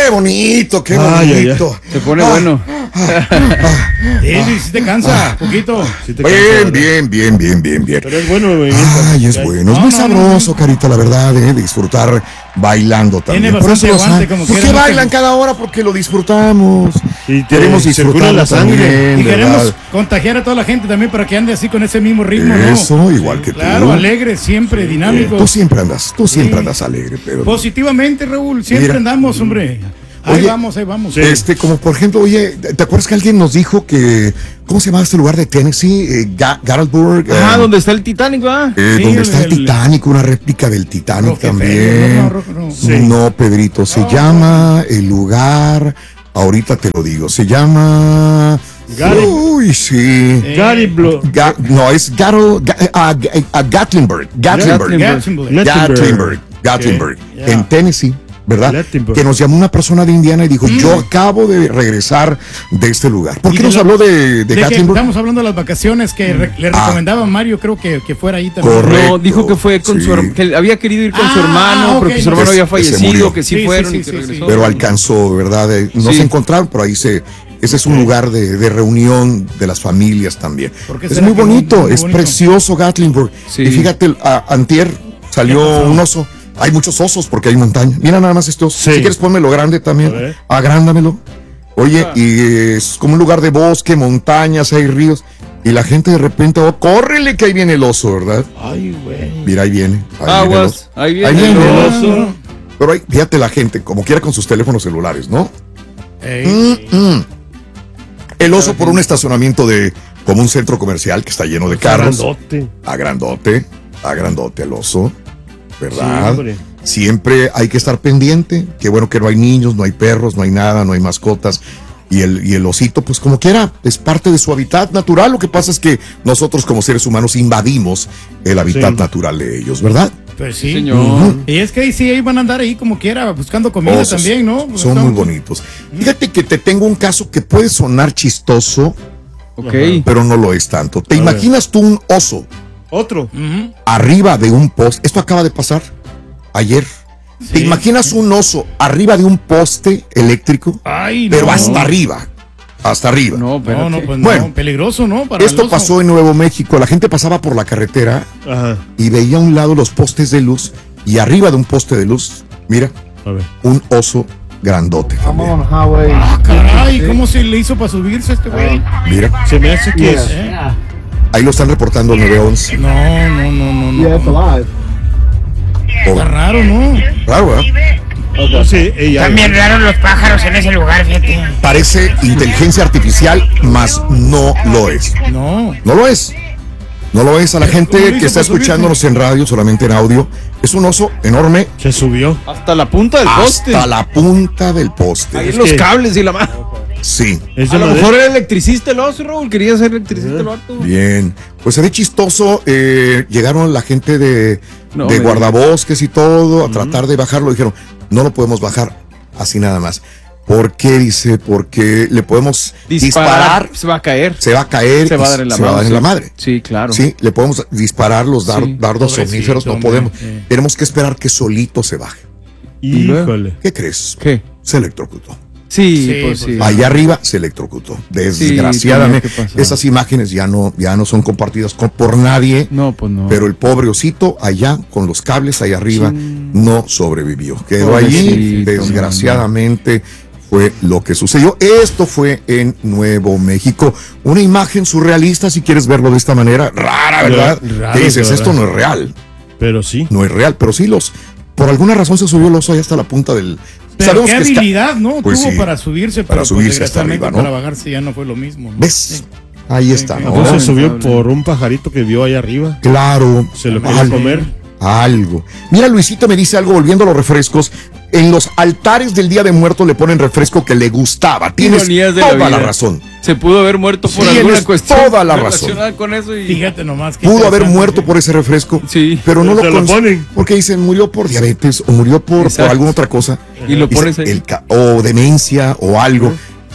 bonito, qué bonito. Se pone bueno. Sí te cansa, poquito. Sí te cansa, Bien. Pero es bueno el movimiento. Ay, es bueno, es muy sabroso, Carita, la verdad, disfrutar bailando también. Tiene bastante aguante, como ¿por qué bailan cada hora? Porque lo disfrutamos. Y queremos disfrutar la sangre. también, Y queremos ¿verdad? contagiar a toda la gente también para que ande así con ese mismo ritmo, Eso, ¿no? igual que tú. Claro, alegre, siempre, dinámico. Tú siempre andas alegre, pero... Positivamente, Raúl, siempre Mira. andamos, hombre. Ahí Oye, vamos. Como por ejemplo, oye, ¿te acuerdas que alguien nos dijo que, ¿cómo se llama este lugar de Tennessee? Gatlinburg. ¿Dónde está el Titanic, va? Sí, donde está el Titanic, una réplica del Titanic también. No, Pedrito, se llama el lugar, ahorita te lo digo, se llama... Uy, sí. No, es Gatlinburg, en Tennessee. ¿Verdad? Gatlinburg. Que nos llamó una persona de Indiana y dijo, yo acabo de regresar de este lugar. ¿Por qué nos habló de Gatlinburg? Estamos hablando de las vacaciones que le recomendaba a Mario, creo que fuera ahí también. Correcto. No, dijo que fue con que había querido ir con su hermano, pero que su hermano había fallecido, que sí fueron y que regresó. Pero alcanzó, ¿verdad? No se encontraron, pero ahí ese es un lugar de reunión de las familias también. Es muy bonito, es precioso Gatlinburg. Sí. Y fíjate, antier salió un oso. Hay muchos osos porque hay montaña. Mira nada más este oso. Sí. Si quieres ponmelo grande también. Agrándamelo. Oye, y es como un lugar de bosque, montañas, hay ríos. Y la gente de repente, córrele que ahí viene el oso, ¿verdad? Ay, güey. Mira, ahí viene. Aguas, ahí viene el el oso. Pero ahí, fíjate la gente, como quiera con sus teléfonos celulares, ¿no? El oso por un estacionamiento como un centro comercial que está lleno de carros. Grandote el oso. ¿Verdad? Sí, siempre hay que estar pendiente. Qué bueno que no hay niños, no hay perros, no hay nada, no hay mascotas. Y el osito, pues como quiera, es parte de su hábitat natural. Lo que pasa es que nosotros como seres humanos invadimos el hábitat natural de ellos, ¿verdad? Pues sí, señor. Y es que ahí van a andar ahí como quiera, buscando comida también, ¿no? Son muy bonitos. Fíjate que te tengo un caso que puede sonar chistoso, pero no lo es tanto. ¿Te imaginas tú un oso? Otro. Arriba de un poste. Esto acaba de pasar ayer. Sí. ¿Te imaginas un oso arriba de un poste eléctrico? Ay, pero hasta arriba. No, pues bueno, peligroso, ¿no? Esto pasó en Nuevo México. La gente pasaba por la carretera y veía a un lado los postes de luz y arriba de un poste de luz, mira, un oso grandote. Caray, ¿cómo se le hizo para subirse este güey? Mira. Se me hace que es. Ahí lo están reportando el 911. No. Está raro, ¿no? Raro, ¿eh? También raros los pájaros en ese lugar, fíjate. Parece inteligencia artificial, mas no lo es. No lo es. No lo es. A la gente que está escuchándonos en radio, solamente en audio, es un oso enorme. Se subió. Hasta la punta del poste. Hasta la punta del poste. Ahí los cables y la mano. Sí. A lo mejor era electricista el oso, Raúl. Quería ser electricista el vato. Bien. Pues se ve chistoso. Llegaron la gente de guardabosques y todo a tratar de bajarlo. Dijeron, no lo podemos bajar así nada más. ¿Por qué? Dice, porque le podemos disparar. Se va a caer. Se va a caer. Se va a dar en la madre. Sí, claro. Sí, le podemos disparar los dardos somníferos. No podemos. Tenemos que esperar que solito se baje. Híjole. ¿Qué crees? ¿Qué? Se electrocutó. Sí, pues sí. Allá arriba se electrocutó. Desgraciadamente, esas imágenes ya no son compartidas por nadie. No, pues no. Pero el pobre osito allá con los cables allá arriba no sobrevivió. Quedó allí, desgraciadamente. Fue lo que sucedió. Esto fue en Nuevo México. Una imagen surrealista, si quieres verlo de esta manera. Rara, ¿verdad? ¿Qué dices? Esto no es real. Pero sí. No es real, pero sí por alguna razón se subió el oso allá hasta la punta del... Pero qué habilidad, ¿no? Pues tuvo para subirse, para subirse hasta arriba, ¿no? Para bajarse ya no fue lo mismo, ¿no? ¿Ves? Ahí está, ¿no? Entonces subió por un pajarito que vio ahí arriba. Claro. Se lo quería comer. Algo. Mira, Luisito me dice algo, volviendo a los refrescos. En los altares del Día de Muertos le ponen refresco que le gustaba. Tienes toda la razón. Se pudo haber muerto por alguna cuestión toda la razón. Con eso y... Fíjate nomás. Pudo haber muerto por ese refresco. Sí. Pero no lo ponen. Porque dicen, murió por diabetes o murió por alguna otra cosa. Y lo pones ahí. O demencia o algo.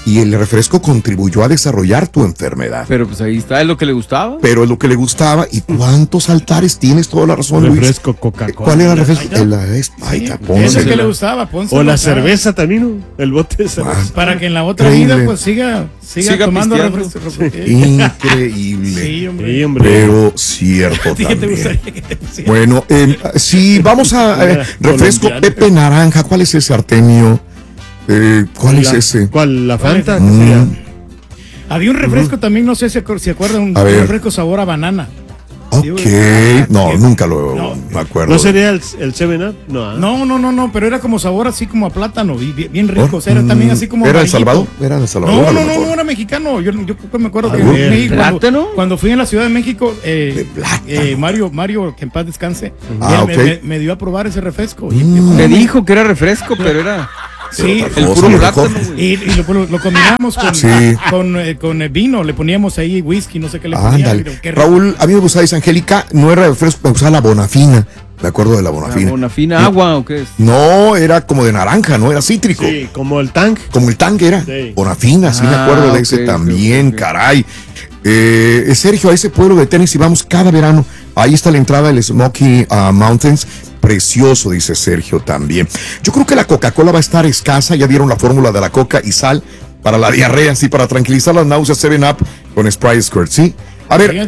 y el refresco contribuyó a desarrollar tu enfermedad. Pero pues ahí está, es lo que le gustaba. Pero es lo que le gustaba. ¿Y cuántos altares tienes? Toda la razón, Luis. Refresco, Coca-Cola. ¿Cuál era el refresco? Es lo que le gustaba, Ponce. O la cerveza también, ¿no? El bote de cerveza. Para que en la otra vida pues siga tomando refresco. Increíble. Sí, hombre. Sí, hombre. Pero cierto ¿Qué te también. gustaría que te pusiera? Bueno, sí, vamos a refresco Colombiano. Pepe Naranja. ¿Cuál es ese, Artemio? ¿Cuál es ese? ¿Cuál? ¿La Fanta? ¿Cuál ¿Qué sería? Había un refresco también, no sé si acuerdan, un A ver. refresco sabor a banana. Ok, no, nunca lo me acuerdo. ¿No sería el 7-Up? No. No, pero era como sabor así como a plátano, y bien rico. O sea, era también así como. ¿Era El amarillito. Salvador? ¿Era de Salvador? a lo mejor. No, era mexicano. Yo me acuerdo que ¿Algo? en México, ¿Plátano? cuando fui en la Ciudad de México, De plátano. Mario, que en paz descanse, Ah, él ok. me dio a probar ese refresco. Me dijo que era refresco, pero era Sí, Otra el cosa, puro lo plátano, mejor. güey. y lo combinamos Sí. con vino, le poníamos ahí whisky, no sé qué le poníamos. Ándale. Raúl, a mí me gustaba esa Angélica, no era refresco, me gustaba la Bonafina. Me acuerdo de la ¿La Bonafina. Bonafina agua o qué es? No, era como de naranja, no era cítrico. Sí, como el tank. Como el tanque era. Sí. Bonafina, sí me Ah, acuerdo de ok, ese ok, también, ok, ok. caray. Sergio, a ese pueblo de Tennessee vamos cada verano. Ahí está la entrada del Smoky Mountains. Precioso, dice Sergio también. Yo creo que la Coca-Cola va a estar escasa. Ya dieron la fórmula de la coca y sal para la diarrea, sí, para tranquilizar las náuseas 7-Up con Sprite Squirt, sí. A ver,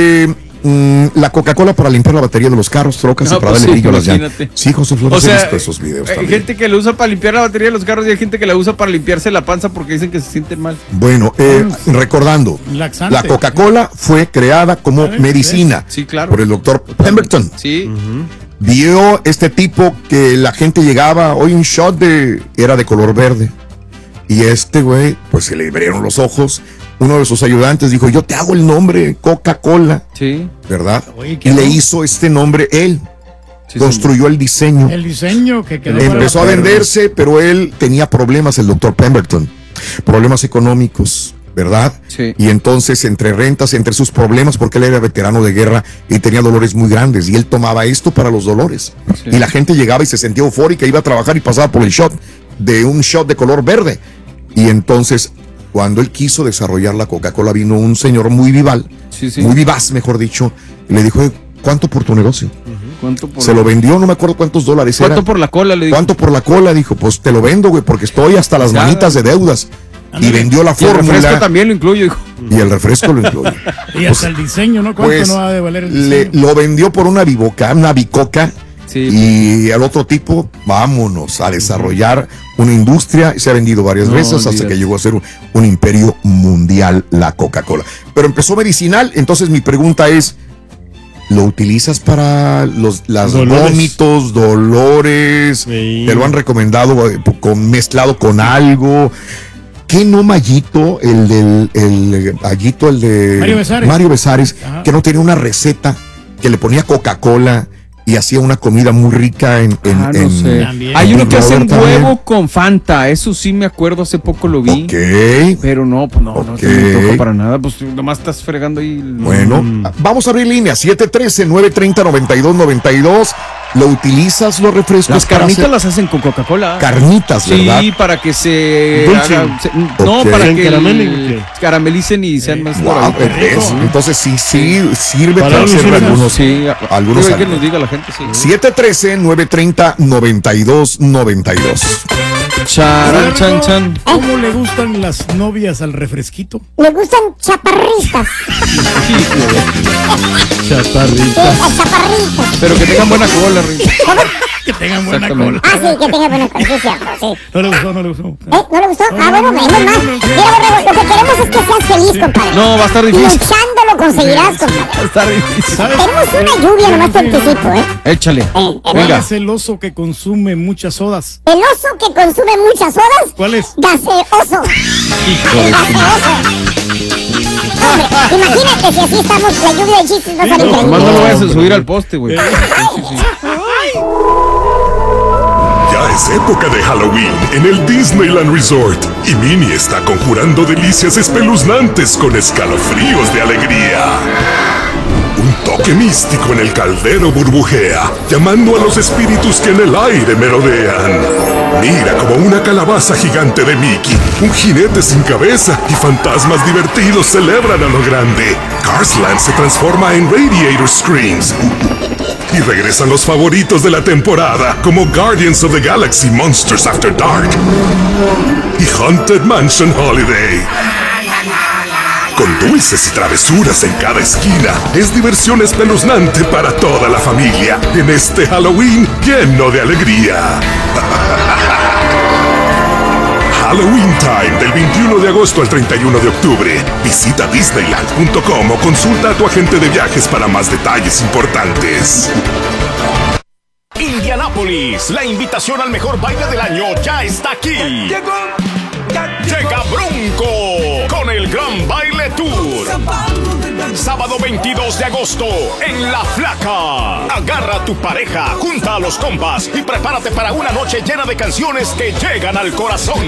la Coca-Cola para limpiar la batería de los carros, trocas No, y para pues darle sí, brillo a las llantas. imagínate. Sí, José Flores, O sea, he visto esos videos hay también. gente que lo usa para limpiar la batería de los carros y hay gente que la usa para limpiarse la panza porque dicen que se sienten mal. Bueno, recordando, Laxante. la Coca-Cola fue creada como medicina Sí, claro. por el doctor Pemberton. Sí. Vio este tipo que la gente llegaba, hoy un shot era de color verde. Y este güey, pues se le abrieron los ojos. Uno de sus ayudantes dijo, yo te hago el nombre Coca-Cola, Sí. ¿verdad? Oye, ¿qué Y le hago? hizo este nombre él. Sí, construyó el diseño. El diseño que quedó Empezó a para- venderse, pero él tenía problemas, el doctor Pemberton. Problemas económicos, ¿verdad? Sí. Y entonces, entre rentas, entre sus problemas, porque él era veterano de guerra y tenía dolores muy grandes, y él tomaba esto para los dolores. Sí. Y la gente llegaba y se sentía eufórica, iba a trabajar y pasaba por el shot, de un shot de color verde. Y entonces, cuando él quiso desarrollar la Coca-Cola, vino un señor muy vival, Sí, sí. muy vivaz, mejor dicho, y le dijo, ¿cuánto por tu negocio? ¿Cuánto por Se lo vendió, no me acuerdo cuántos dólares era. ¿Cuánto por la cola? Le digo. ¿Cuánto por la cola? Dijo, pues te lo vendo, güey, porque estoy hasta las Ya. manitas de deudas. Y vendió la Y el refresco fórmula. también lo incluyo, hijo. Y el refresco lo incluye. Y hasta el diseño, ¿no? ¿Cuánto Pues no ha de valer el le, diseño? lo vendió por una bicoca. Sí. Y al otro tipo, vámonos a desarrollar una industria. Se ha vendido varias No, veces hasta olvídate. que llegó a ser un imperio mundial la Coca-Cola. Pero empezó medicinal. Entonces mi pregunta es, ¿lo utilizas para los Dolores. vómitos, dolores? Sí. ¿Te lo han recomendado mezclado con algo? ¿Qué no Mayito, el de Mario Besares. Besares, Ajá. que no tenía una receta que le ponía Coca-Cola y hacía una comida muy rica en No sé. También. Hay uno que hace un Big Brother huevo con Fanta. Eso sí me acuerdo, hace poco lo vi. Ok. Pero no, pues no, no Ok. te me toca para nada. Pues nomás estás fregando ahí. Bueno, vamos a abrir línea 713-930-9292. ¿Lo utilizas los refrescos? Las para carnitas hacer- las hacen con Coca-Cola. Carnitas, ¿verdad? Sí, para que se Dulce. haga- no, Ok. para ¿Se que encaramelen o qué? caramelicen y sean más Wow, doraditos. ¿ves? Entonces sí sirve Para para hacer algunos algunos. Sí, algunos digo, hay que alimentos. nos diga la gente, sí. 713-930-9292. Charan, chan, chan. ¿Cómo le gustan las novias al refresquito? Me gustan chaparritas. Chatarrita. Chaparritas. Pero que tengan buena cola, Rey. Que tengan buena Exactamente. cola. Ah, sí, que tenga buena cola, sí, es cierto, sí. No le gustó, no le gustó. ¿No le gustó? Ah, bueno, menos mal. Mira, Borrego, lo que queremos es que seas feliz, compadre. No, va a estar difícil. Luchando lo conseguirás, compadre. Va a estar difícil. ¿Sabes? Tenemos una lluvia, nomás te anticipo, ¿eh? Échale. ¿Cuál Venga. es el oso que consume muchas sodas? El oso que consume muchas sodas. ¿Cuál es? Gaseoso. El gaseoso. Hombre, imagínate si así estamos, la lluvia de chistes va a ser Nomás no lo increíble. vayas a subir al poste, güey. Ya es época de Halloween en el Disneyland Resort y Minnie está conjurando delicias espeluznantes con escalofríos de alegría. Un toque místico en el caldero burbujea, llamando a los espíritus que en el aire merodean. Mira como una calabaza gigante de Mickey, un jinete sin cabeza y fantasmas divertidos celebran a lo grande. Cars Land se transforma en Radiator Screams. Y regresan los favoritos de la temporada, como Guardians of the Galaxy Monsters After Dark y Haunted Mansion Holiday. Con dulces y travesuras en cada esquina, es diversión espeluznante para toda la familia en este Halloween lleno de alegría. Halloween Time, del 21 de agosto al 31 de octubre. Visita Disneyland.com o consulta a tu agente de viajes para más detalles importantes. Indianápolis, la invitación al mejor baile del año ya está aquí. Llega Bronco con el Gran Baile Tour. Sábado 22 de agosto en La Flaca. Agarra a tu pareja, junta a los compas y prepárate para una noche llena de canciones que llegan al corazón.